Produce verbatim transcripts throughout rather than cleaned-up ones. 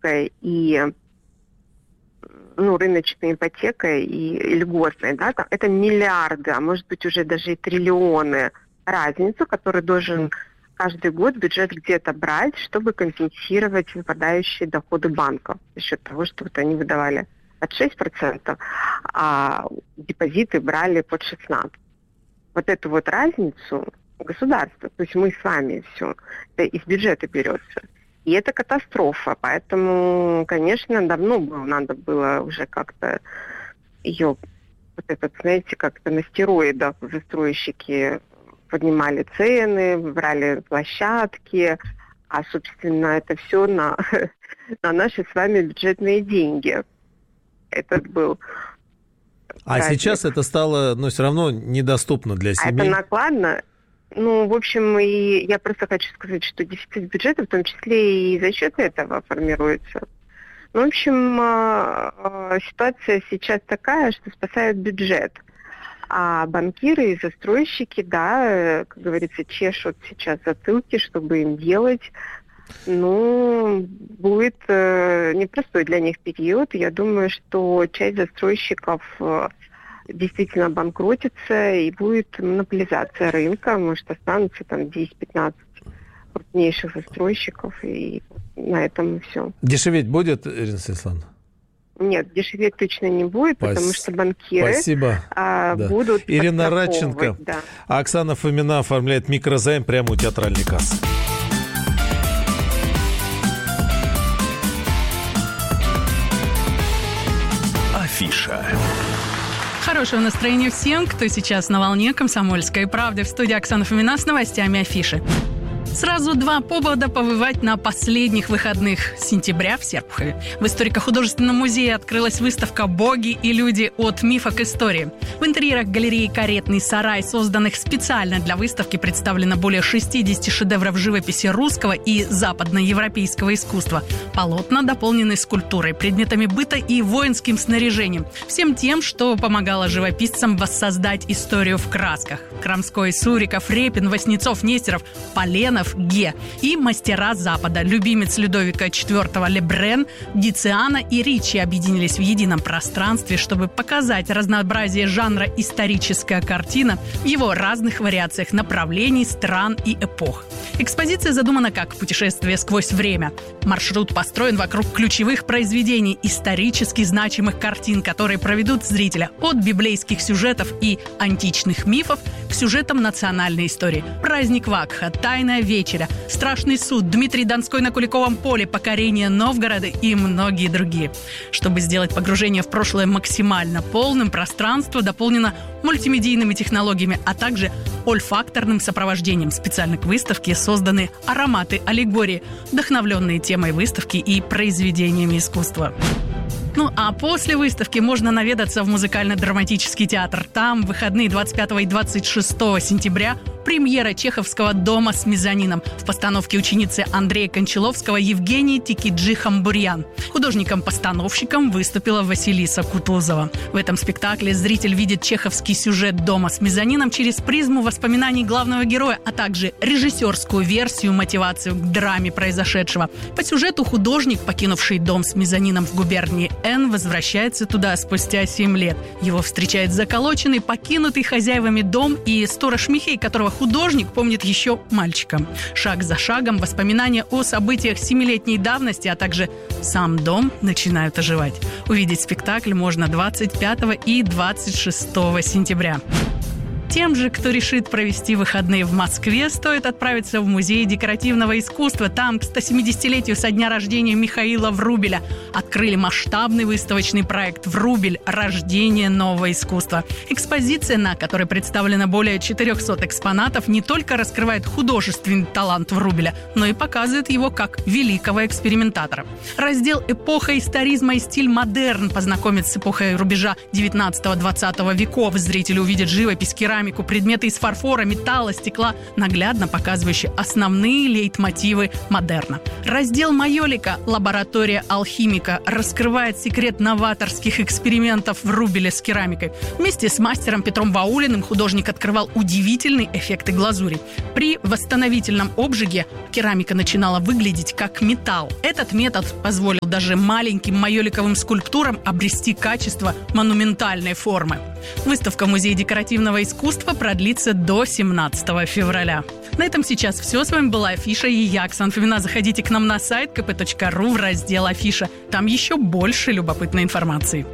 банковской и ну, рыночной ипотекой и льготной, да, там, это миллиарды, а может быть уже даже и триллионы разницу, которую должен каждый год бюджет где-то брать, чтобы компенсировать выпадающие доходы банков за счет того, что вот они выдавали под шесть процентов, а депозиты брали под шестнадцать процентов. Вот эту вот разницу государство, то есть мы с вами все, это из бюджета берется. И это катастрофа, поэтому, конечно, давно было, надо было уже как-то ее, вот этот, знаете, как-то на стероидах застройщики поднимали цены, брали площадки, а, собственно, это все на, на наши с вами бюджетные деньги. Этот был. А праздник. Сейчас это стало, но все равно недоступно для семей. А это накладно. Ну, в общем, и я просто хочу сказать, что дефицит бюджета в том числе и за счет этого формируется. Ну, в общем, ситуация сейчас такая, что спасает бюджет. А банкиры и застройщики, да, как говорится, чешут сейчас затылки, чтобы им делать. Ну, будет э, непростой для них период. Я думаю, что часть застройщиков э, действительно банкротится, и будет монополизация рынка. Может, останутся там десять-пятнадцать крупнейших застройщиков, и на этом все. Дешеветь будет, Ирина Станиславовна? Нет, дешеветь точно не будет, Пас... потому что банкиры Спасибо. А, да. будут Ирина Радченко, да. А Оксана Фомина оформляет микрозайм прямо у театральной кассы. Афиша. Хорошего настроения всем, кто сейчас на волне «Комсомольской правды». В студии Оксана Фомина с новостями афиши. Сразу два повода побывать на последних выходных сентября в Серпухове. В историко-художественном музее открылась выставка «Боги и люди. От мифа к истории». В интерьерах галереи «Каретный сарай», созданных специально для выставки, представлено более шестьдесят шедевров живописи русского и западноевропейского искусства. Полотна дополнены скульптурой, предметами быта и воинским снаряжением. Всем тем, что помогало живописцам воссоздать историю в красках. Крамской, Суриков, Репин, Васнецов, Нестеров, Поленов, Ге и мастера Запада. Любимец Людовика четвёртого Лебрен, Дициана и Ричи объединились в едином пространстве, чтобы показать разнообразие жанра «историческая картина» в его разных вариациях направлений, стран и эпох. Экспозиция задумана как путешествие сквозь время. Маршрут построен вокруг ключевых произведений, исторически значимых картин, которые проведут зрителя от библейских сюжетов и античных мифов к сюжетам национальной истории. Праздник Вакха, Тайная вечеря, Страшный суд, Дмитрий Донской на Куликовом поле, Покорение Новгорода и многие другие. Чтобы сделать погружение в прошлое максимально полным, пространство дополнено мультимедийными технологиями, а также ольфакторным сопровождением. Специально к выставке созданы ароматы аллегории, вдохновленные темой выставки и произведениями искусства. Ну а после выставки можно наведаться в музыкально-драматический театр. Там в выходные двадцать пятого и двадцать шестого сентября премьера чеховского «Дома с мезонином» в постановке ученицы Андрея Кончаловского Евгении Тикиджи-Хамбурьян. Художником-постановщиком выступила Василиса Кутузова. В этом спектакле зритель видит чеховский сюжет «Дома с мезонином» через призму воспоминаний главного героя, а также режиссерскую версию, мотивацию к драме произошедшего. По сюжету художник, покинувший дом с мезонином в губернии Н, возвращается туда спустя семь лет. Его встречает заколоченный, покинутый хозяевами дом и сторож Михей, которого художник помнит еще мальчиком. Шаг за шагом воспоминания о событиях семилетней давности, а также сам дом начинают оживать. Увидеть спектакль можно двадцать пятого и двадцать шестого сентября. Тем же, кто решит провести выходные в Москве, стоит отправиться в Музей декоративного искусства. Там к стосемидесятилетию со дня рождения Михаила Врубеля открыли масштабный выставочный проект «Врубель. Рождение нового искусства». Экспозиция, на которой представлено более четырехсот экспонатов, не только раскрывает художественный талант Врубеля, но и показывает его как великого экспериментатора. Раздел «Эпоха историзма и стиль модерн» познакомит с эпохой рубежа девятнадцатого-двадцатого веков. Зрители увидят живопись, керамику, керамику, предметы из фарфора, металла, стекла, наглядно показывающие основные лейтмотивы модерна. Раздел майолика «Лаборатория алхимика» раскрывает секрет новаторских экспериментов в рубеле с керамикой. Вместе с мастером Петром Ваулиным художник открывал удивительные эффекты глазури. При восстановительном обжиге керамика начинала выглядеть как металл. Этот метод позволил даже маленьким майоликовым скульптурам обрести качество монументальной формы. Выставка в Музее декоративного искусства продлится до семнадцатого февраля. На этом сейчас все. С вами была Афиша и я, Оксана Фомина. Заходите к нам на сайт ка пэ точка ру в раздел «Афиша». Там еще больше любопытной информации.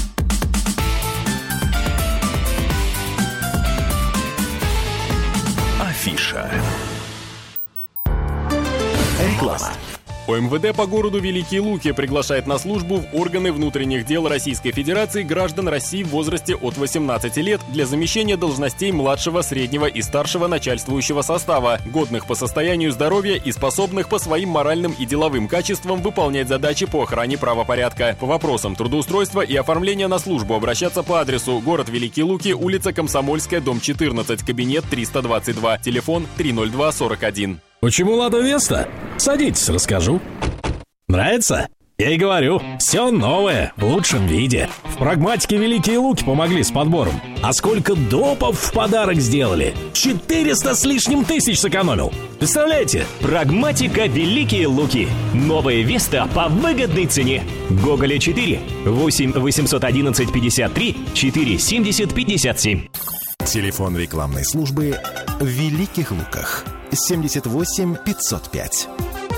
Афиша. Реклама. О эм вэ дэ по городу Великие Луки приглашает на службу в органы внутренних дел Российской Федерации граждан России в возрасте от восемнадцати лет для замещения должностей младшего, среднего и старшего начальствующего состава, годных по состоянию здоровья и способных по своим моральным и деловым качествам выполнять задачи по охране правопорядка. По вопросам трудоустройства и оформления на службу обращаться по адресу: город Великие Луки, улица Комсомольская, дом четырнадцать, кабинет триста двадцать два, телефон три ноль два сорок один. Почему Лада Веста? Садитесь, расскажу. Нравится? Я и говорю, все новое, в лучшем виде. В прагматике Великие Луки помогли с подбором. А сколько допов в подарок сделали? четыреста с лишним тысяч сэкономил. Представляете? Прагматика Великие Луки. Новая Веста по выгодной цене. Гоголя четыре, восемь восемьсот одиннадцать пятьдесят три четыре семьдесят пятьдесят семь. Телефон рекламной службы в Великих Луках. семьдесят восемь пятьсот пять.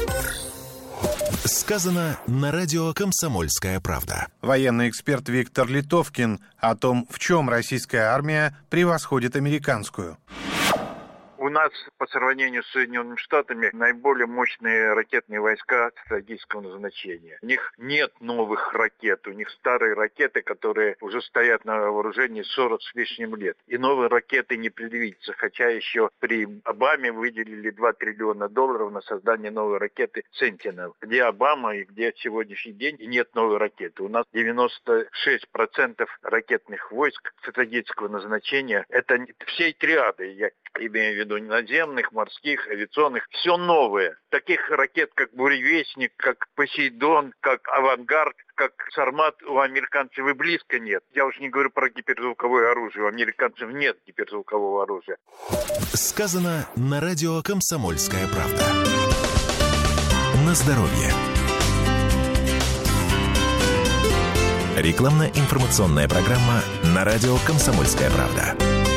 Сказано на радио «Комсомольская правда». Военный эксперт Виктор Литовкин о том, в чем российская армия превосходит американскую. У нас по сравнению с Соединенными Штатами наиболее мощные ракетные войска стратегического назначения. У них нет новых ракет, у них старые ракеты, которые уже стоят на вооружении сорок с лишним лет. И новые ракеты не предвидится, хотя еще при Обаме выделили два триллиона долларов на создание новой ракеты «Сентинел». Где Обама и где сегодняшний день, и нет новой ракеты. У нас девяносто шесть процентов ракетных войск стратегического назначения. Это всей триады, я имею в виду наземных, морских, авиационных, все новое. Таких ракет, как «Буревестник», как «Посейдон», как «Авангард», как «Сармат» у американцев и близко нет. Я уж не говорю про гиперзвуковое оружие. У американцев нет гиперзвукового оружия. Сказано на радио «Комсомольская правда». На здоровье. Рекламно-информационная программа на радио «Комсомольская правда».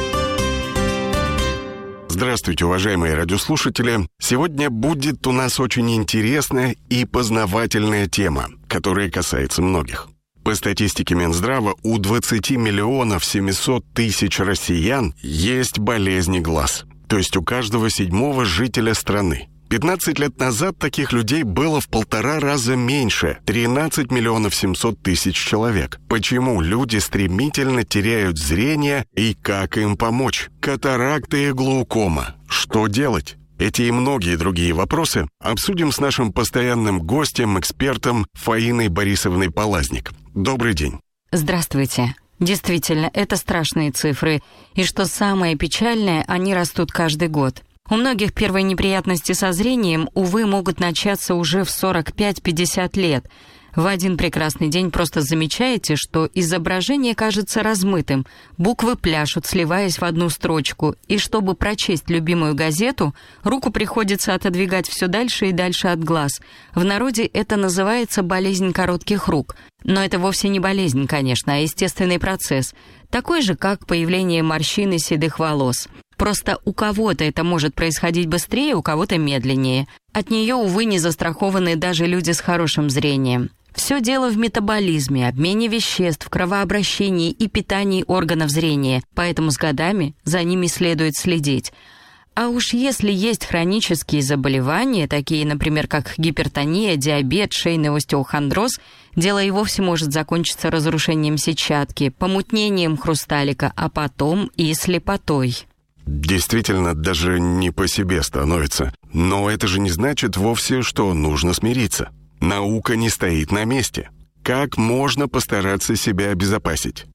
Здравствуйте, уважаемые радиослушатели! Сегодня будет у нас очень интересная и познавательная тема, которая касается многих. По статистике Минздрава, у двадцати миллионов семисот тысяч россиян есть болезни глаз, то есть у каждого седьмого жителя страны. пятнадцать лет назад таких людей было в полтора раза меньше – тринадцать миллионов семьсот тысяч человек. Почему люди стремительно теряют зрение и как им помочь? Катаракта и глаукома. Что делать? Эти и многие другие вопросы обсудим с нашим постоянным гостем, экспертом Фаиной Борисовной Полазник. Добрый день. Здравствуйте. Действительно, это страшные цифры. И что самое печальное, они растут каждый год. У многих первые неприятности со зрением, увы, могут начаться уже в сорок пять - пятьдесят лет. В один прекрасный день просто замечаете, что изображение кажется размытым, буквы пляшут, сливаясь в одну строчку, и чтобы прочесть любимую газету, руку приходится отодвигать все дальше и дальше от глаз. В народе это называется болезнь коротких рук. Но это вовсе не болезнь, конечно, а естественный процесс, такой же, как появление морщин и седых волос. Просто у кого-то это может происходить быстрее, у кого-то медленнее. От нее, увы, не застрахованы даже люди с хорошим зрением. Все дело в метаболизме, обмене веществ, кровообращении и питании органов зрения, поэтому с годами за ними следует следить. А уж если есть хронические заболевания, такие, например, как гипертония, диабет, шейный остеохондроз, дело и вовсе может закончиться разрушением сетчатки, помутнением хрусталика, а потом и слепотой. Действительно, даже не по себе становится. Но это же не значит вовсе, что нужно смириться. Наука не стоит на месте. Как можно постараться себя обезопасить?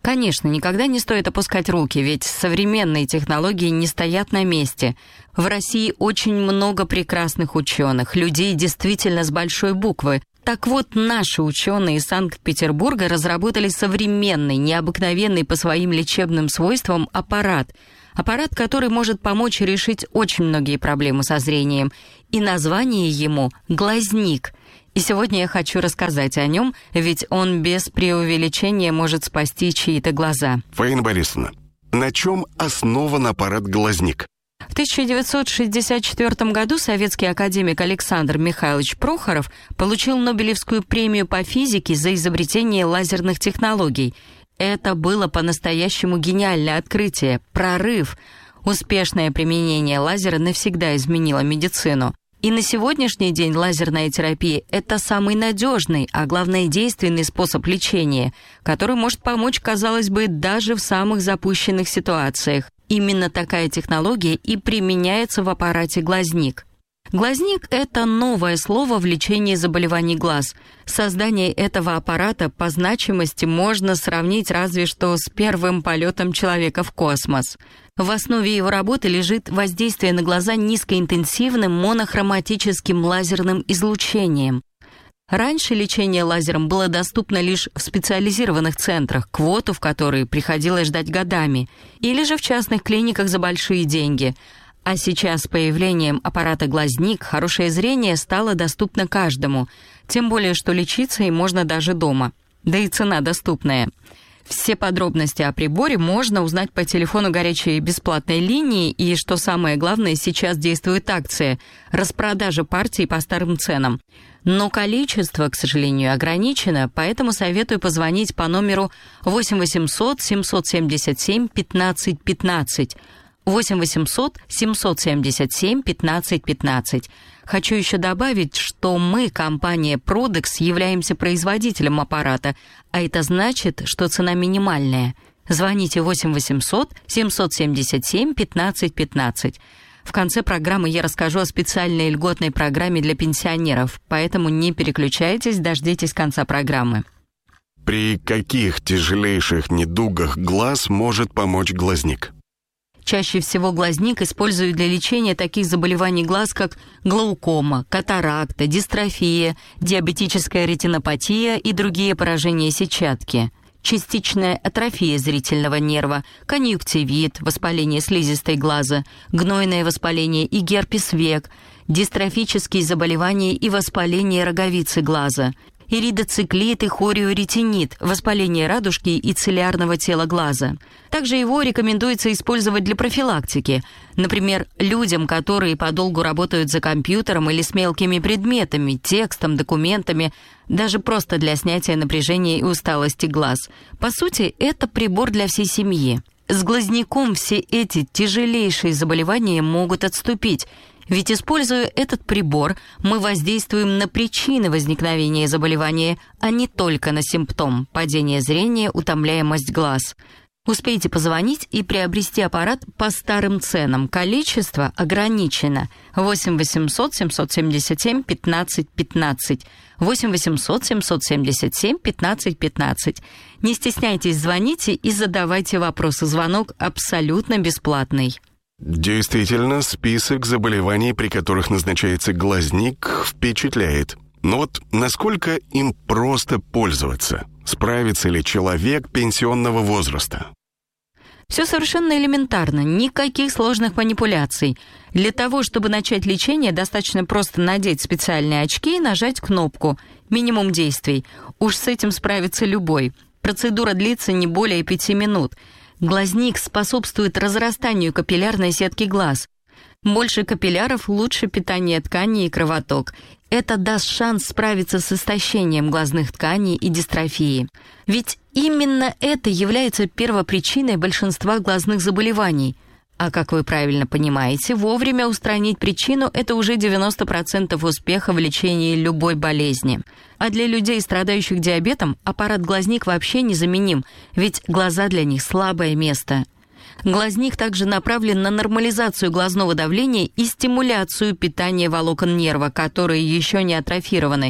Конечно, никогда не стоит опускать руки, ведь современные технологии не стоят на месте. В России очень много прекрасных ученых, людей действительно с большой буквы. Так вот, наши ученые из Санкт-Петербурга разработали современный, необыкновенный по своим лечебным свойствам аппарат. Аппарат, который может помочь решить очень многие проблемы со зрением. И название ему «Глазник». И сегодня я хочу рассказать о нем, ведь он без преувеличения может спасти чьи-то глаза. Фаина Борисовна, на чем основан аппарат «Глазник»? В тысяча девятьсот шестьдесят четвёртом году советский академик Александр Михайлович Прохоров получил Нобелевскую премию по физике за изобретение лазерных технологий. Это было по-настоящему гениальное открытие, прорыв. Успешное применение лазера навсегда изменило медицину. И на сегодняшний день лазерная терапия – это самый надежный, а главное действенный способ лечения, который может помочь, казалось бы, даже в самых запущенных ситуациях. Именно такая технология и применяется в аппарате «Глазник». Глазник – это новое слово в лечении заболеваний глаз. Создание этого аппарата по значимости можно сравнить разве что с первым полетом человека в космос. В основе его работы лежит воздействие на глаза низкоинтенсивным монохроматическим лазерным излучением. Раньше лечение лазером было доступно лишь в специализированных центрах, квоту в которые приходилось ждать годами, или же в частных клиниках за большие деньги. А сейчас с появлением аппарата «Глазник» хорошее зрение стало доступно каждому, тем более что лечиться им можно даже дома. Да и цена доступная. Все подробности о приборе можно узнать по телефону горячей бесплатной линии, и, что самое главное, сейчас действует акция – распродажа партий по старым ценам. Но количество, к сожалению, ограничено, поэтому советую позвонить по номеру восемь восемьсот семьсот семьдесят семь пятнадцать пятнадцать. восемь восемьсот семьсот семьдесят семь пятнадцать пятнадцать. Хочу еще добавить, что мы, компания Продекс, являемся производителем аппарата, а это значит, что цена минимальная. Звоните восемь восемьсот семьсот семьдесят семь пятнадцать пятнадцать. В конце программы я расскажу о специальной льготной программе для пенсионеров, поэтому не переключайтесь, дождитесь конца программы. При каких тяжелейших недугах глаз может помочь «Глазник»? Чаще всего глазник используют для лечения таких заболеваний глаз, как глаукома, катаракта, дистрофия, диабетическая ретинопатия и другие поражения сетчатки, частичная атрофия зрительного нерва, конъюнктивит, воспаление слизистой глаза, гнойное воспаление и герпес век, дистрофические заболевания и воспаление роговицы глаза, иридоциклит и хориоретинит, воспаление радужки и цилиарного тела глаза. Также его рекомендуется использовать для профилактики. Например, людям, которые подолгу работают за компьютером или с мелкими предметами, текстом, документами, даже просто для снятия напряжения и усталости глаз. По сути, это прибор для всей семьи. С глазником все эти тяжелейшие заболевания могут отступить. Ведь, используя этот прибор, мы воздействуем на причины возникновения заболевания, а не только на симптом – падение зрения, утомляемость глаз. Успейте позвонить и приобрести аппарат по старым ценам. Количество ограничено. восемь восемьсот семьсот семьдесят семь пятнадцать пятнадцать. восемь восемьсот семьсот семьдесят семь пятнадцать пятнадцать. Не стесняйтесь, звоните и задавайте вопросы. Звонок абсолютно бесплатный. Действительно, список заболеваний, при которых назначается «Глазник», впечатляет. Но вот насколько им просто пользоваться? Справится ли человек пенсионного возраста? Все совершенно элементарно, никаких сложных манипуляций. Для того, чтобы начать лечение, достаточно просто надеть специальные очки и нажать кнопку. Минимум действий. Уж с этим справится любой. Процедура длится не более пяти минут. Глазник способствует разрастанию капиллярной сетки глаз. Больше капилляров, лучше питание тканей и кровоток. Это даст шанс справиться с истощением глазных тканей и дистрофией. Ведь именно это является первопричиной большинства глазных заболеваний. А как вы правильно понимаете, вовремя устранить причину – это уже девяносто процентов успеха в лечении любой болезни. А для людей, страдающих диабетом, аппарат «Глазник» вообще незаменим, ведь глаза для них – слабое место. Глазник также направлен на нормализацию глазного давления и стимуляцию питания волокон нерва, которые еще не атрофированы.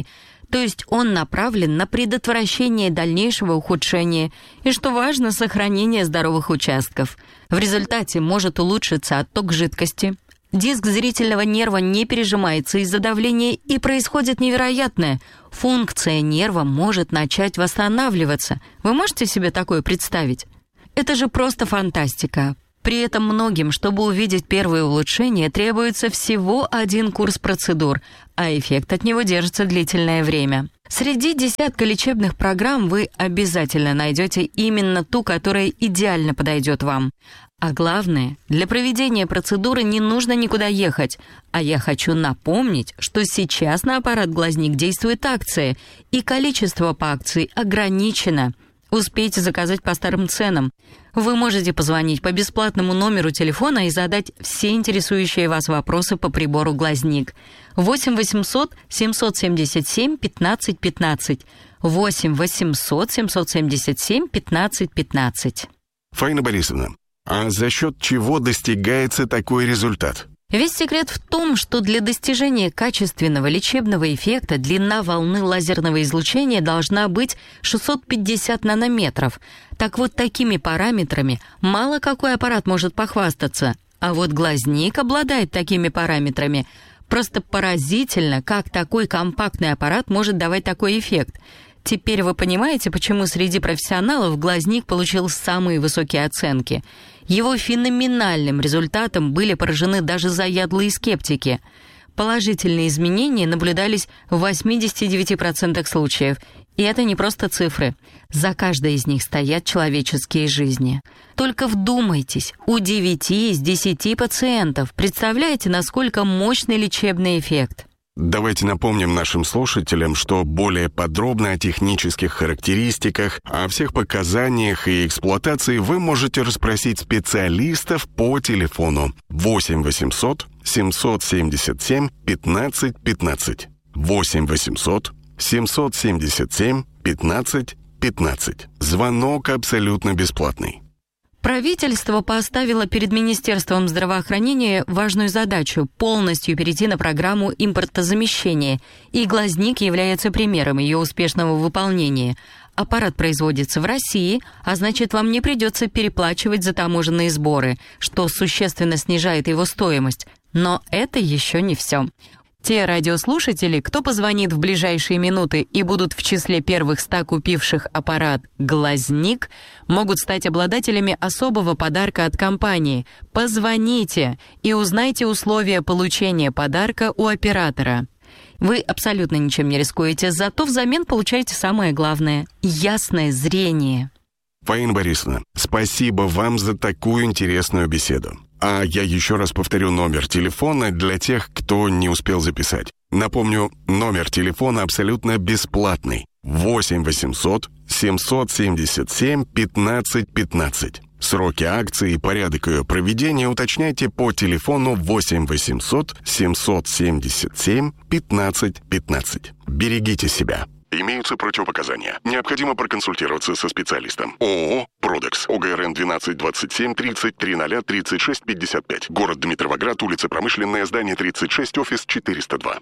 То есть он направлен на предотвращение дальнейшего ухудшения и, что важно, сохранение здоровых участков. В результате может улучшиться отток жидкости. Диск зрительного нерва не пережимается из-за давления, и происходит невероятное. Функция нерва может начать восстанавливаться. Вы можете себе такое представить? Это же просто фантастика. При этом многим, чтобы увидеть первые улучшения, требуется всего один курс процедур, а эффект от него держится длительное время. Среди десятка лечебных программ вы обязательно найдете именно ту, которая идеально подойдет вам. А главное, для проведения процедуры не нужно никуда ехать. А я хочу напомнить, что сейчас на аппарат «Глазник» действует акция, и количество по акции ограничено. Успейте заказать по старым ценам. Вы можете позвонить по бесплатному номеру телефона и задать все интересующие вас вопросы по прибору «Глазник». восемь восемьсот семьсот семьдесят семь пятнадцать пятнадцать. восемь восемьсот семьсот семьдесят семь пятнадцать пятнадцать. Фаина Борисовна, а за счет чего достигается такой результат? Весь секрет в том, что для достижения качественного лечебного эффекта длина волны лазерного излучения должна быть шестьсот пятьдесят нанометров. Так вот, такими параметрами мало какой аппарат может похвастаться. А вот «Глазник» обладает такими параметрами. Просто поразительно, как такой компактный аппарат может давать такой эффект. Теперь вы понимаете, почему среди профессионалов «Глазник» получил самые высокие оценки. Его феноменальным результатом были поражены даже заядлые скептики. Положительные изменения наблюдались в восемьдесят девять процентов случаев. И это не просто цифры. За каждой из них стоят человеческие жизни. Только вдумайтесь, у девяти из десяти пациентов. Представляете, насколько мощный лечебный эффект? Давайте напомним нашим слушателям, что более подробно о технических характеристиках, о всех показаниях и эксплуатации вы можете расспросить специалистов по телефону восемь восемьсот семьсот семьдесят семь пятнадцать пятнадцать. восемь восемьсот семьсот семьдесят семь пятнадцать пятнадцать. Звонок абсолютно бесплатный. Правительство поставило перед Министерством здравоохранения важную задачу – полностью перейти на программу импортозамещения, и «Глазник» является примером ее успешного выполнения. Аппарат производится в России, а значит, вам не придется переплачивать за таможенные сборы, что существенно снижает его стоимость. Но это еще не все. Те радиослушатели, кто позвонит в ближайшие минуты и будут в числе первых ста купивших аппарат «Глазник», могут стать обладателями особого подарка от компании. Позвоните и узнайте условия получения подарка у оператора. Вы абсолютно ничем не рискуете, зато взамен получаете самое главное – ясное зрение. Фаина Борисовна, спасибо вам за такую интересную беседу. А я еще раз повторю номер телефона для тех, кто не успел записать. Напомню, номер телефона абсолютно бесплатный. восемь восемьсот семьсот семьдесят семь пятнадцать пятнадцать. Сроки акции и порядок ее проведения уточняйте по телефону восемь восемьсот семьсот семьдесят семь пятнадцать пятнадцать. Берегите себя. Имеются противопоказания. Необходимо проконсультироваться со специалистом. ООО «Продекс». ОГРН двенадцать двадцать семь тридцать три ноль тридцать шесть пятьдесят пять. Город Дмитровоград, улица Промышленная, здание тридцать шесть, офис четыреста два.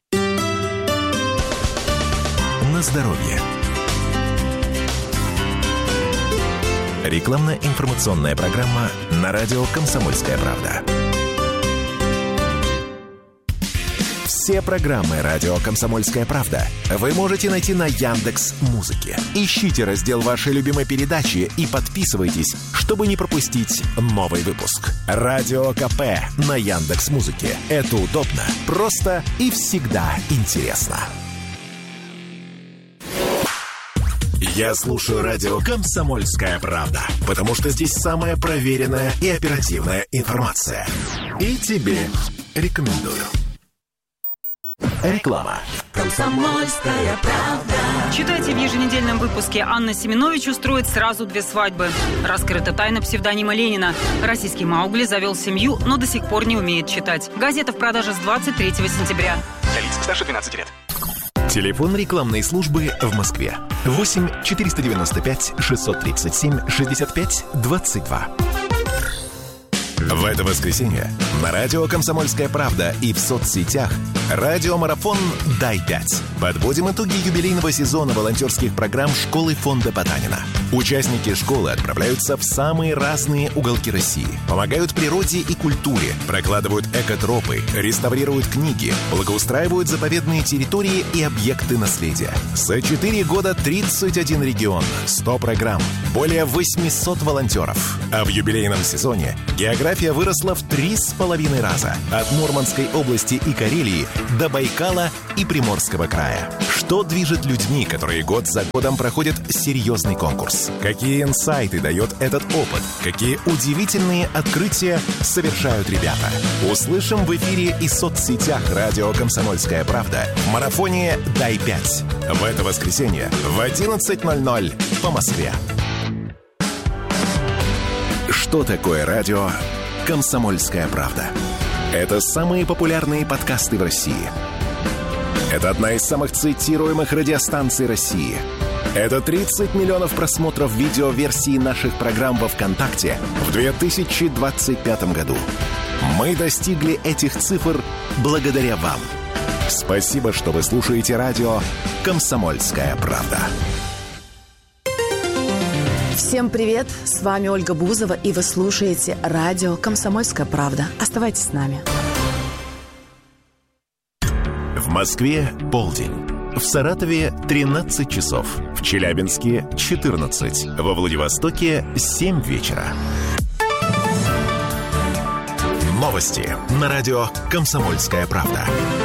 На здоровье. Рекламно-информационная программа на радио «Комсомольская правда». Все программы радио «Комсомольская правда» вы можете найти на Яндекс.Музыке. Ищите раздел вашей любимой передачи и подписывайтесь, чтобы не пропустить новый выпуск. Радио КП на Яндекс.Музыке. Это удобно, просто и всегда интересно. Я слушаю радио «Комсомольская правда», потому что здесь самая проверенная и оперативная информация. И тебе рекомендую. Реклама. «Комсомольская правда». Читайте в еженедельном выпуске. Анна Семенович устроит сразу две свадьбы. Раскрыта тайна псевдонима Ленина. Российский Маугли завел семью, но до сих пор не умеет читать. Газета в продаже с двадцать третьего сентября. Для лиц старше двенадцати лет. Телефон рекламной службы в Москве. восемь четыреста девяносто пять шестьсот тридцать семь шестьдесят пять двадцать два. В это воскресенье на радио «Комсомольская правда» и в соцсетях радиомарафон «Дай пять». Подводим итоги юбилейного сезона волонтерских программ школы фонда Потанина. Участники школы отправляются в самые разные уголки России, помогают природе и культуре, прокладывают экотропы, реставрируют книги, благоустраивают заповедные территории и объекты наследия. За четыре года тридцать один регион, сто программ, более восемьсот волонтеров. А в юбилейном сезоне география выросла в три с половиной раза. От Мурманской области и Карелии до Байкала и Приморского края. Что движет людьми, которые год за годом проходят серьезный конкурс? Какие инсайты дает этот опыт? Какие удивительные открытия совершают ребята? Услышим в эфире и соцсетях радио «Комсомольская правда» в марафоне «Дай пять». В это воскресенье в одиннадцать ноль ноль по Москве. Что такое радио «Комсомольская правда»? Это самые популярные подкасты в России. Это одна из самых цитируемых радиостанций России. Это тридцать миллионов просмотров видеоверсии наших программ во ВКонтакте в две тысячи двадцать пятом году. Мы достигли этих цифр благодаря вам. Спасибо, что вы слушаете радио «Комсомольская правда». Всем привет! С вами Ольга Бузова, и вы слушаете радио «Комсомольская правда». Оставайтесь с нами. В Москве полдень. В Саратове тринадцать часов. В Челябинске четырнадцать. Во Владивостоке семь вечера. Новости на радио «Комсомольская правда».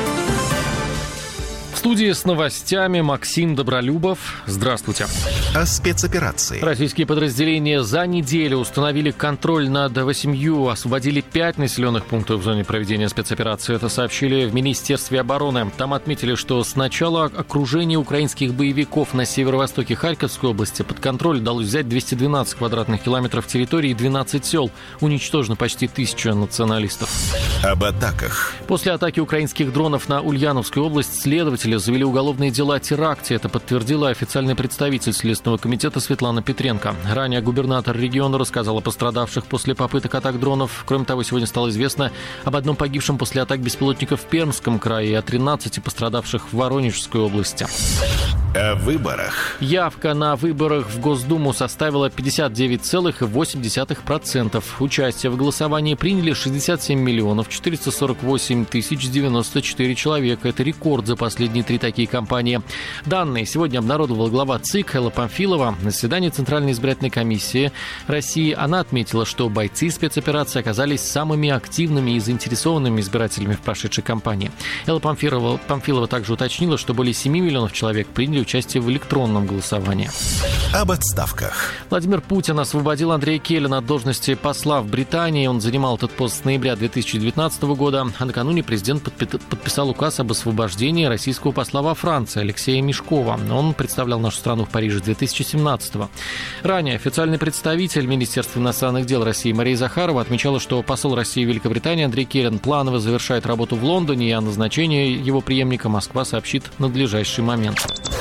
В студии с новостями Максим Добролюбов. Здравствуйте. О спецоперации. Российские подразделения за неделю установили контроль над восемью, освободили пять населенных пунктов в зоне проведения спецоперации. Это сообщили в Министерстве обороны. Там отметили, что с начала окружения украинских боевиков на северо-востоке Харьковской области под контроль удалось взять двести двенадцать квадратных километров территории и двенадцать сел. Уничтожено почти тысяча националистов. Об атаках. После атаки украинских дронов на Ульяновскую область следователи завели уголовные дела о теракте. Это подтвердила официальный представитель Следственного комитета Светлана Петренко. Ранее губернатор региона рассказал о пострадавших после попыток атак дронов. Кроме того, сегодня стало известно об одном погибшем после атак беспилотников в Пермском крае и о тринадцати пострадавших в Воронежской области. О выборах. Явка на выборах в Госдуму составила пятьдесят девять целых восемь десятых процента. Участие в голосовании приняли шестьдесят семь миллионов четыреста сорок восемь тысяч девяносто четыре человека. Это рекорд за последние три такие кампании. Данные сегодня обнародовала глава ЦИК Элла Памфилова. На заседании Центральной избирательной комиссии России она отметила, что бойцы спецоперации оказались самыми активными и заинтересованными избирателями в прошедшей кампании. Элла Памфилова, Памфилова также уточнила, что более семи миллионов человек приняли участие в электронном голосовании. Об отставках. Владимир Путин освободил Андрея Келлина от должности посла в Британии. Он занимал этот пост с ноября две тысячи девятнадцатого года. А накануне президент подписал указ об освобождении российского посла во Франции Алексея Мешкова. Он представлял нашу страну в Париже две тысячи семнадцатого. Ранее официальный представитель Министерства иностранных дел России Мария Захарова отмечала, что посол России в Великобритании Андрей Келлин планово завершает работу в Лондоне, и о назначении его преемника Москва сообщит в надлежащий момент.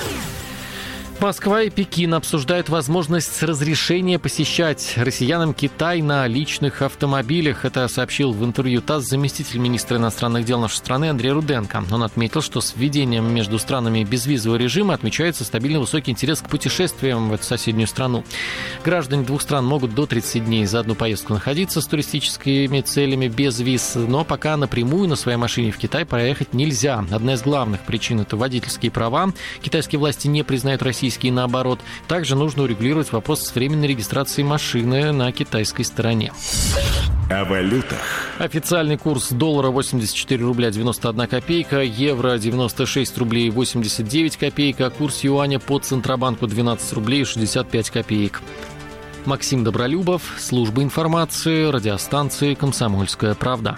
Москва и Пекин обсуждают возможность разрешения посещать россиянам Китай на личных автомобилях. Это сообщил в интервью ТАСС заместитель министра иностранных дел нашей страны Андрей Руденко. Он отметил, что с введением между странами безвизового режима отмечается стабильно высокий интерес к путешествиям в эту соседнюю страну. Граждане двух стран могут до тридцати дней за одну поездку находиться с туристическими целями без виз, но пока напрямую на своей машине в Китай проехать нельзя. Одна из главных причин – это водительские права. Китайские власти не признают российские и наоборот. Также нужно урегулировать вопрос с временной регистрацией машины на китайской стороне. О валютах. Официальный курс доллара восемьдесят четыре рубля девяносто одна копейка, евро девяносто шесть рублей восемьдесят девять копеек, а курс юаня по Центробанку двенадцать рублей шестьдесят пять копеек. Максим Добролюбов, служба информации, радиостанции «Комсомольская правда».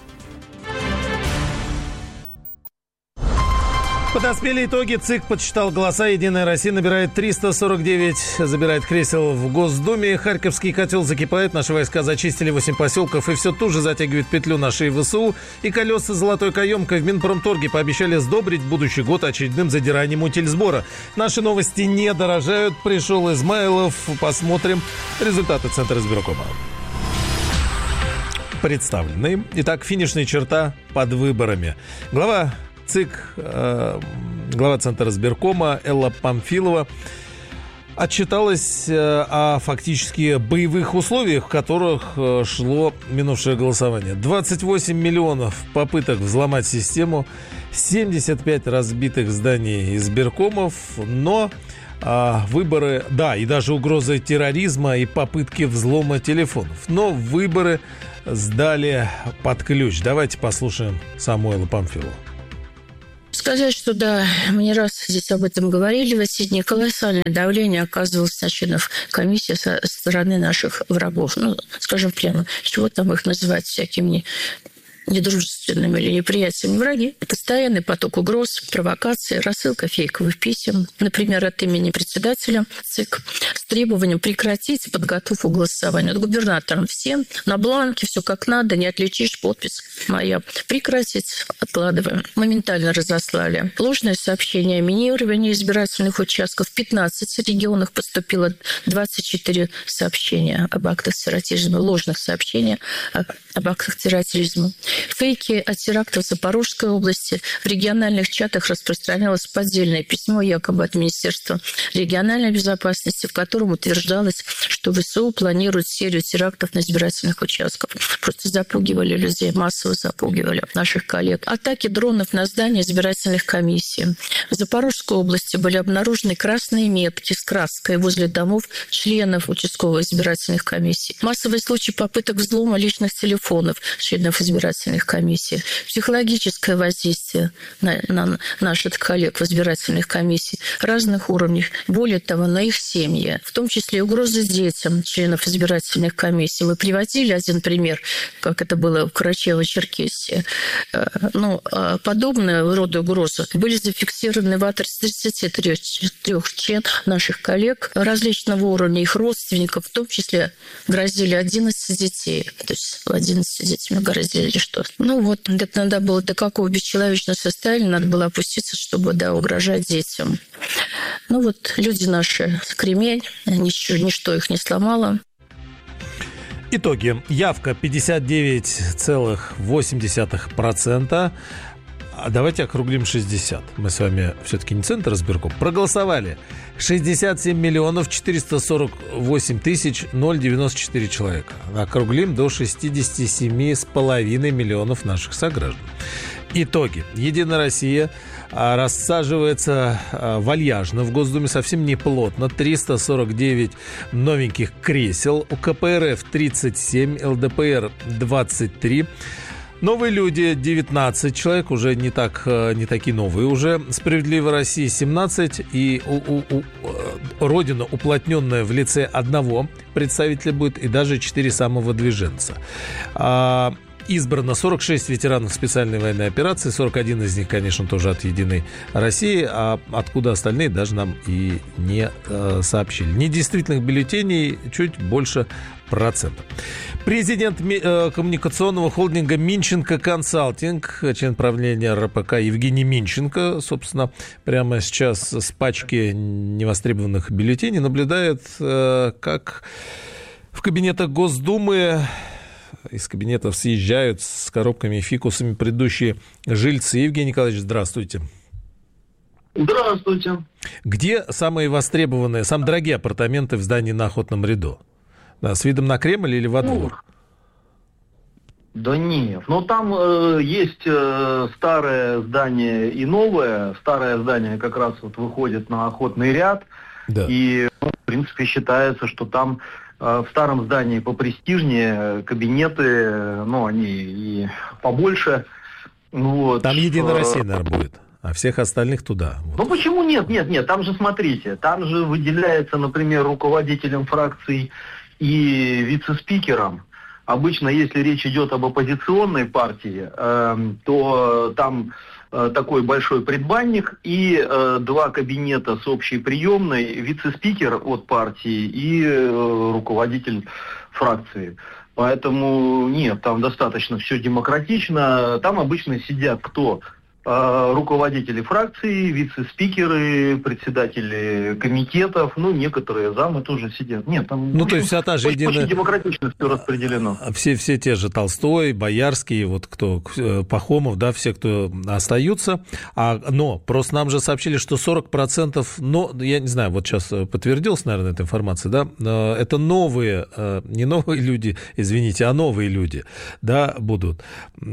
Подоспели итоги. ЦИК подсчитал голоса. Единая Россия набирает триста сорок девять, забирает кресел в Госдуме. Харьковский котел закипает. Наши войска зачистили восемь поселков и все туже затягивает петлю нашей ВСУ. И колеса золотой каемкой в Минпромторге пообещали сдобрить будущий год очередным задиранием утильсбора. Наши новости не дорожают. Пришел Измайлов. Посмотрим результаты Центра избиркома. представлены. Итак, финишная черта под выборами. Глава ЦИК, э, глава Центра избиркома Элла Памфилова отчиталась э, о фактически боевых условиях, в которых э, шло минувшее голосование. двадцать восемь миллионов попыток взломать систему, семьдесят пять разбитых зданий избиркомов, но э, выборы, да, и даже угрозы терроризма и попытки взлома телефонов. Но выборы сдали под ключ. Давайте послушаем саму Эллу Памфилову. Сказать, что да, мы не раз здесь об этом говорили, в эти дни колоссальное давление оказывалось на членов комиссии со стороны наших врагов. Ну, скажем прямо, чего там их называть всякими недружественными или неприятельными враги. Постоянный поток угроз, провокаций, рассылка фейковых писем, например, от имени председателя ЦИК с требованием прекратить подготовку голосования. От губернатором всем на бланке, все как надо, не отличишь, подпись моя. Прекратить, откладываем. Моментально разослали. Ложное сообщение о минировании избирательных участков. В пятнадцати регионах поступило двадцать четыре сообщения об актах терроризма, ложных сообщений об актах терроризма. Фейки о терактах в Запорожской области. В региональных чатах распространялось поддельное письмо якобы от Министерства региональной безопасности, в котором утверждалось, что ВСУ планирует серию терактов на избирательных участках. Просто запугивали людей, массово запугивали наших коллег. Атаки дронов на здания избирательных комиссий. В Запорожской области были обнаружены красные метки с краской возле домов членов участковых избирательных комиссий. Массовые случаи попыток взлома личных телефонов членов избирательных комиссий, психологическое воздействие на, на наших коллег в избирательных комиссиях разных уровней, более того, на их семьи, в том числе угрозы детям членов избирательных комиссий. Мы приводили один пример, как это было в Карачаево-Черкесии. Ну, подобные рода угрозы были зафиксированы в адрес тридцати трёх членов наших коллег различного уровня, их родственников, в том числе грозили одиннадцать детей. То есть одиннадцать детей грозили, что ну вот, это надо было до какого бесчеловечного состояния надо было опуститься, чтобы, да, угрожать детям. Ну вот, люди наши, кремень, ничто, ничто их не сломало. Итоги. Явка пятьдесят девять целых восемь десятых процента. А давайте округлим шестьдесят. Мы с вами все-таки не Центр избирком. Проголосовали шестьдесят семь миллионов четыреста сорок восемь тысяч девяносто четыре человека. Округлим до шестьдесят семь с половиной миллионов наших сограждан. Итоги. Единая Россия рассаживается вальяжно в Госдуме, совсем не плотно. триста сорок девять новеньких кресел. У КПРФ тридцать семь, ЛДПР двадцать три. Новые люди девятнадцать человек, уже не, так, не такие новые уже. Справедливая Россия семнадцать. И у, у, у, Родина уплотненная в лице одного представителя будет, и даже четыре самовыдвиженца. А, избрано сорок шесть ветеранов специальной военной операции. сорок один из них, конечно, тоже от Единой России. А откуда остальные, даже нам и не э, сообщили. Недействительных бюллетеней чуть больше процента. Президент э, коммуникационного холдинга Минченко Консалтинг, член правления РПК Евгений Минченко, собственно, прямо сейчас с пачки невостребованных бюллетеней наблюдает, э, как в кабинетах Госдумы из кабинетов съезжают с коробками и фикусами предыдущие жильцы. Евгений Николаевич, здравствуйте. Здравствуйте. Где самые востребованные, самые дорогие апартаменты в здании на Охотном ряду? Да, с видом на Кремль или во двор? Да нет. Но там э, есть э, старое здание и новое. Старое здание как раз вот выходит на Охотный ряд. Да. И, ну, в принципе, считается, что там э, в старом здании попрестижнее кабинеты, ну, они и побольше. Вот. Там Единая Россия, наверное, будет. А всех остальных туда. Вот. Ну почему нет? Нет, нет. Там же, смотрите, там же выделяется, например, руководителем фракций и вице-спикером. Обычно, если речь идет об оппозиционной партии, э, то там э, такой большой предбанник и э, два кабинета с общей приемной, вице-спикер от партии и э, руководитель фракции. Поэтому нет, там достаточно все демократично. Там обычно сидят кто? руководители фракций, вице-спикеры, председатели комитетов, ну, некоторые замы тоже сидят. Нет, там ну, то есть вся та же очень, единая... очень демократично все распределено. Все, все те же Толстой, Боярский, вот кто, Пахомов, да, все, кто остаются. А, но просто нам же сообщили, что сорок процентов, но, я не знаю, вот сейчас подтвердилась, наверное, эта информация, да, это новые, не новые люди, извините, а новые люди, да, будут.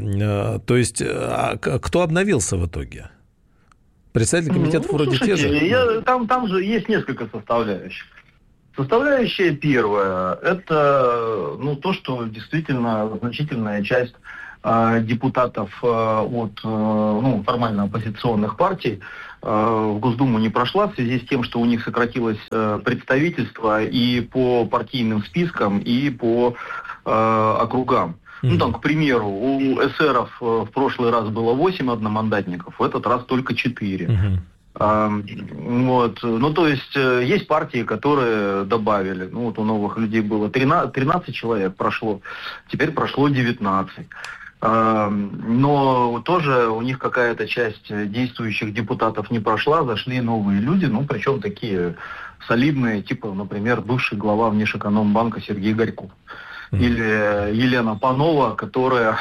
То есть кто обновился в итоге? Председатель комитета ну, вроде слушайте, те же. Я, там, там же есть несколько составляющих. Составляющая первая – это ну, то, что действительно значительная часть э, депутатов э, от э, ну, формально оппозиционных партий э, в Госдуму не прошла в связи с тем, что у них сократилось э, представительство и по партийным спискам, и по э, округам. Mm-hmm. Ну, там, к примеру, у эсеров в прошлый раз было восемь одномандатников, в этот раз только четыре. Mm-hmm. А, вот. Ну, то есть, есть партии, которые добавили. Ну, вот у новых людей было тринадцать, тринадцать человек прошло, теперь прошло девятнадцать. А, но тоже у них какая-то часть действующих депутатов не прошла, зашли новые люди, ну, причем такие солидные, типа, например, бывший глава Внешэкономбанка Сергей Горьков. Или Елена Панова, которая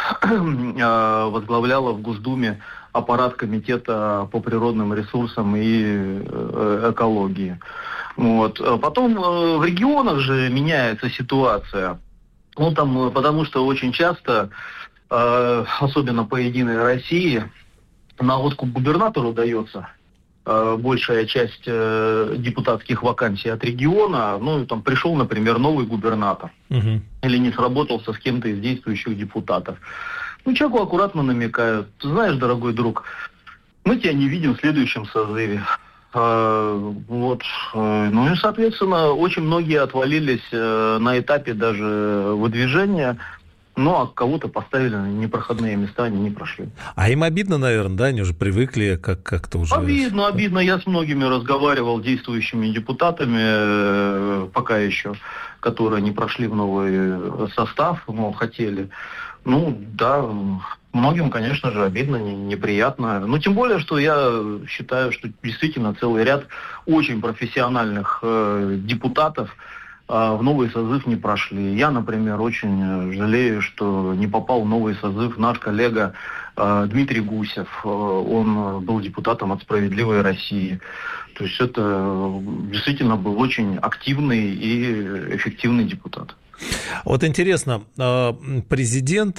возглавляла в Госдуме аппарат комитета по природным ресурсам и экологии. Вот. Потом в регионах же меняется ситуация. Ну, там, потому что очень часто, особенно по «Единой России», на откуп губернатору дается большая часть э, депутатских вакансий от региона, ну, там пришел, например, новый губернатор, uh-huh. или не сработался с кем-то из действующих депутатов. Ну, человеку аккуратно намекают: ты знаешь, дорогой друг, мы тебя не видим в следующем созыве. А, вот. Ну и, соответственно, очень многие отвалились э, на этапе даже выдвижения. Ну, а кого-то поставили на непроходные места, они не прошли. А им обидно, наверное, да? Они уже привыкли как- как-то уже... Обидно, обидно. Я с многими разговаривал, действующими депутатами, э, пока еще, которые не прошли в новый состав, но хотели. Ну, да, многим, конечно же, обидно, не, неприятно. Ну, тем более, что я считаю, что действительно целый ряд очень профессиональных э, депутатов в новый созыв не прошли. Я, например, очень жалею, что не попал в новый созыв наш коллега э, Дмитрий Гусев. Он был депутатом от «Справедливой России». То есть это действительно был очень активный и эффективный депутат. Вот интересно, президент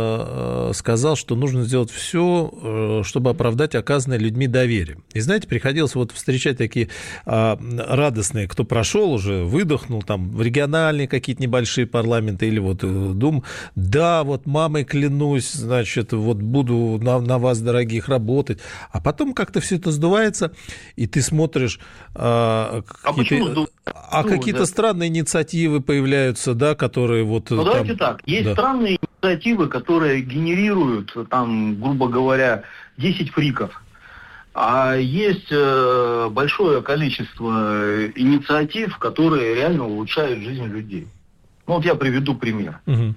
сказал, что нужно сделать все, чтобы оправдать оказанное людьми доверие. И знаете, приходилось вот встречать такие радостные, кто прошел уже, выдохнул, там, в региональные какие-то небольшие парламенты или вот Дум. Да, вот мамой клянусь, значит, вот буду на, на вас, дорогих, работать. А потом как-то все это сдувается, и ты смотришь, а, какие-то, а ну, какие-то да. странные инициативы появляются, да, которые вот... Ну, там... давайте так. Есть да. странные инициативы, которые генерируют, там, грубо говоря, десять фриков. А есть э, большое количество инициатив, которые реально улучшают жизнь людей. Ну, вот я приведу пример. Uh-huh.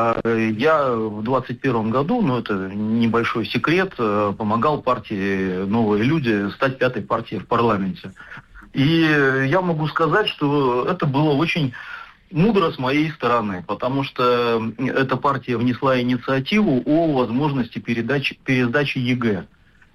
Я в двадцать первом году, ну, это небольшой секрет, помогал партии «Новые люди» стать пятой партией в парламенте. И я могу сказать, что это было очень... мудро с моей стороны, потому что эта партия внесла инициативу о возможности передачи, пересдачи ЕГЭ.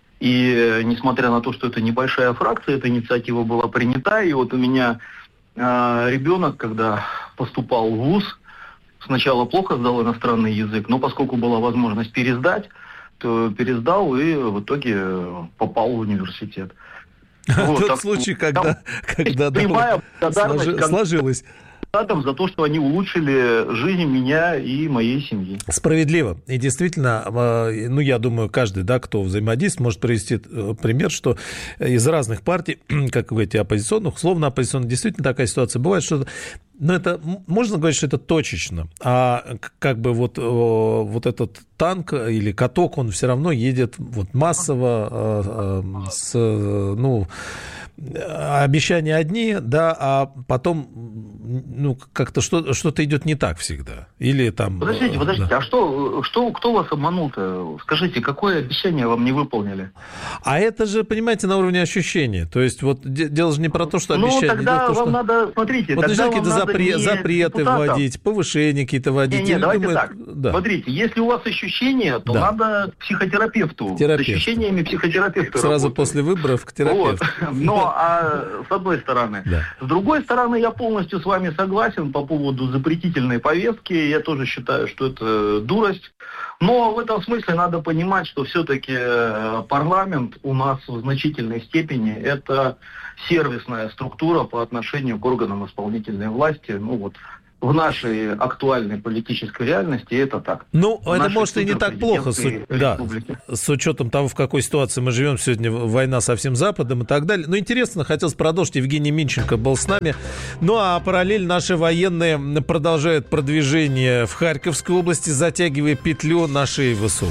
И несмотря на то, что это небольшая фракция, эта инициатива была принята. И вот у меня э, ребенок, когда поступал в вуз, сначала плохо сдал иностранный язык, но поскольку была возможность пересдать, то пересдал и в итоге попал в университет. Вот, тот так, случай, когда, когда да, сложи, сложилось. За то, что они улучшили жизнь меня и моей семьи. Справедливо. И действительно, ну, я думаю, каждый, да, кто взаимодействует, может привести пример, что из разных партий, как в эти оппозиционных, условно оппозиционных, действительно такая ситуация бывает, что, ну, это, можно говорить, что это точечно, а как бы вот, вот этот танк или каток, он все равно едет вот массово с, ну, обещания одни, да, а потом ну, как-то что, что-то идет не так всегда? Или там... Подождите, подождите, да. а что, что, кто вас обманул-то? Скажите, какое обещание вам не выполнили? А это же, понимаете, на уровне ощущения. То есть вот дело же не про то, что обещание. Ну, тогда то, вам что... надо, смотрите, вот тогда какие-то вам запре- надо запреты депутатам. вводить, повышения какие-то вводить. Не, не, давайте думают... так. Да. Смотрите, если у вас ощущения, то да. надо к психотерапевту. Терапевт. С ощущениями психотерапевта Сразу работают. после выборов к терапевту. Вот. Но, а с одной стороны. Да. С другой стороны, я полностью с вами согласен по поводу запретительной повестки. Я тоже считаю, что это дурость. Но в этом смысле надо понимать, что все-таки парламент у нас в значительной степени это сервисная структура по отношению к органам исполнительной власти. Ну вот в нашей актуальной политической реальности это так. Ну, в это может и не так плохо, с, да, с учетом того, в какой ситуации мы живем сегодня, война со всем Западом и так далее. Но интересно, хотелось продолжить. Евгений Минченко был с нами. Ну, а параллельно наши военные продолжают продвижение в Харьковской области, затягивая петлю на шее ВСУ.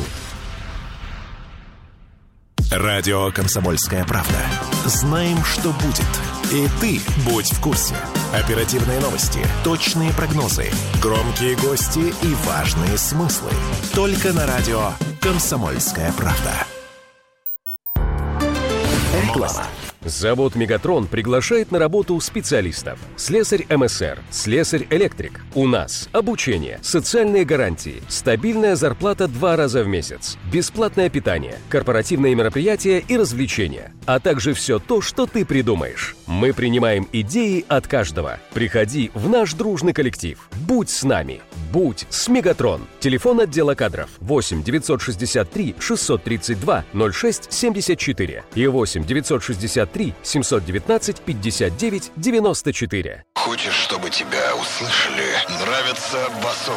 Радио «Комсомольская правда». Знаем, что будет. И ты будь в курсе. Оперативные новости, точные прогнозы, громкие гости и важные смыслы. Только на радио «Комсомольская правда». Реклама. Завод «Мегатрон» приглашает на работу специалистов. Слесарь эм эс эр, слесарь-электрик. У нас обучение, социальные гарантии, стабильная зарплата два раза в месяц, бесплатное питание, корпоративные мероприятия и развлечения, а также все то, что ты придумаешь. Мы принимаем идеи от каждого. Приходи в наш дружный коллектив. Будь с нами. Будь с «Мегатрон». Телефон отдела кадров восемь девятьсот шестьдесят три шестьсот тридцать два ноль шесть семьдесят четыре и восемь девятьсот шестьдесят три семьсот девятнадцать пятьдесят девять девяносто четыре. Хочешь, чтобы тебя услышали? Нравится басов